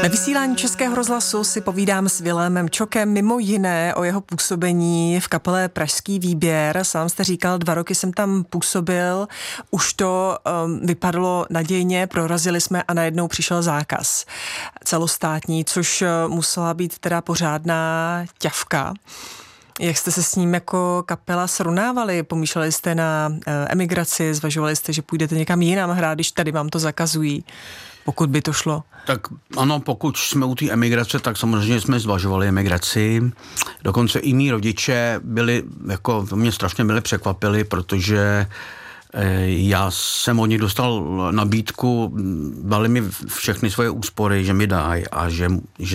Na vysílání Českého rozhlasu si povídám s Vilémem Čokem mimo jiné o jeho působení v kapele Pražský výběr. Sám jste říkal, 2 roky jsem tam působil, už to vypadalo nadějně, prorazili jsme a najednou přišel zákaz celostátní, což musela být teda pořádná ťavka. Jak jste se s ním jako kapela srovnávali? Pomýšleli jste na emigraci, zvažovali jste, že půjdete někam jinam hrát, když tady vám to zakazují, pokud by to šlo? Tak ano, pokud jsme u té emigrace, tak samozřejmě jsme zvažovali emigraci. Dokonce i mý rodiče mě strašně byli překvapili, protože já jsem od nich dostal nabídku, dali mi všechny svoje úspory, že mi dají a že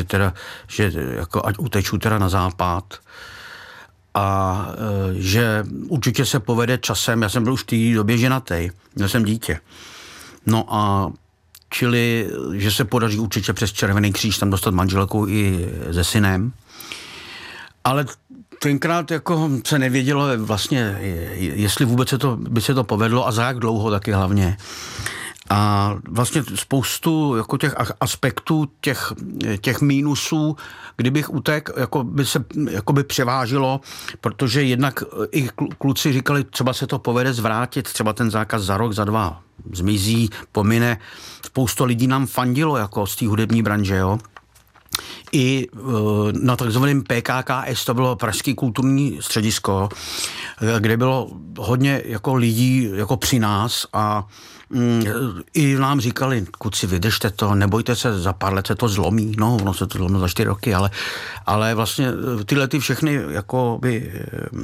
ať uteču teda na západ. A že určitě se povede časem, já jsem byl už v té době ženatý, měl jsem dítě. No a čili, že se podaří určitě přes Červený kříž tam dostat manželku i se synem. Ale tenkrát jako se nevědělo vlastně, jestli vůbec by se to povedlo a za jak dlouho taky hlavně. A vlastně spoustu jako těch aspektů, těch mínusů, kdybych utek, by převážilo, protože jednak i kluci říkali, třeba se to povede zvrátit, třeba ten zákaz za rok, za 2 zmizí, pomine. Spoustu lidí nám fandilo jako z té hudební branže, jo. I na takzvaném PKKS, to bylo Pražský kulturní středisko, kde bylo hodně jako lidí jako při nás a i nám říkali, kuci, vydržte to, nebojte se, za pár let se to zlomí, no, ono se to zlomilo za 4 roky, ale vlastně tyhle všechny jakoby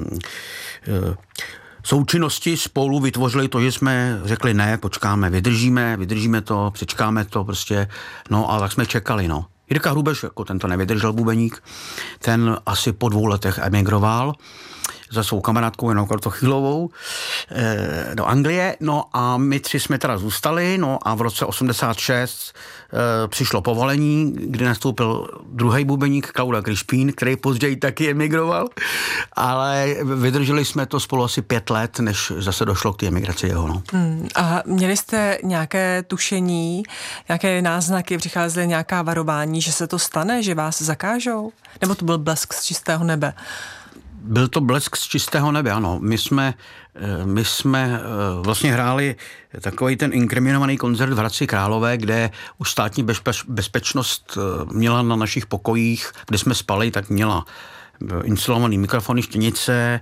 součinnosti spolu vytvořili to, že jsme řekli ne, počkáme, vydržíme to, přečkáme to prostě, no a tak jsme čekali, no. Jirka Hrubeš, jako ten to nevydržel bubeník, ten asi po 2 letech emigroval za svou kamarádkou Janou Kratochvílovou do Anglie, no a my 3 jsme teda zůstali, no a v roce 86 přišlo povolení, kdy nastoupil druhý bubeník Klauda Krišpín, který později taky emigroval, ale vydrželi jsme to spolu asi 5 let, než zase došlo k té emigraci jeho, no. A měli jste nějaké tušení, nějaké náznaky, přicházely nějaká varování, že se to stane, že vás zakážou? Nebo to byl blesk z čistého nebe? Byl to blesk z čistého nebe, ano. My jsme vlastně hráli takový ten inkriminovaný koncert v Hradci Králové, kde už státní bezpečnost měla na našich pokojích, kde jsme spali, tak měla instalovaný mikrofony, štěnice,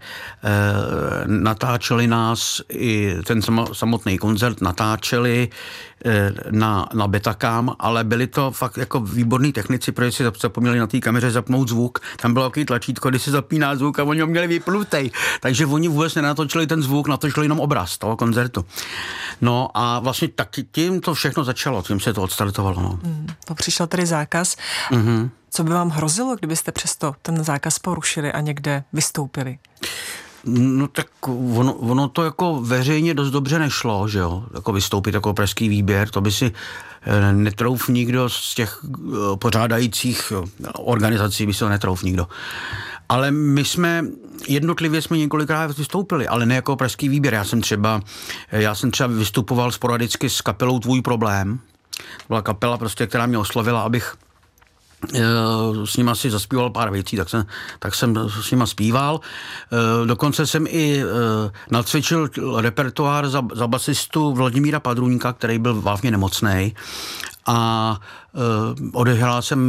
natáčeli nás i ten samotný koncert, natáčeli na Betacam, ale byli to fakt jako výborní technici, protože si zapomněli na té kameře zapnout zvuk. Tam bylo takový tlačítko, kdy se zapíná zvuk a oni ho měli vypnutej. Takže oni vůbec nenatočili ten zvuk, natočili jenom obraz toho koncertu. No a vlastně taky tím to všechno začalo, tím se to odstartovalo. No. To přišel tedy zákaz. Co by vám hrozilo, kdybyste přesto ten zákaz porušili a někde vystoupili? No tak ono to jako veřejně dost dobře nešlo, že jo, jako vystoupit jako Pražský výběr, to by si netrouf nikdo z těch pořádajících organizací, by si to netrouf nikdo. Ale my jednotlivě jsme několikrát vystoupili, ale ne jako Pražský výběr. Já jsem třeba vystupoval sporadicky s kapelou Tvůj problém. To byla kapela prostě, která mě oslovila, abych s nima si zaspíval pár věcí, tak jsem s nima zpíval. Dokonce jsem i nacvičil repertoár za basistu Vladimíra Padrůňka, který byl vážně nemocnej a odehrál jsem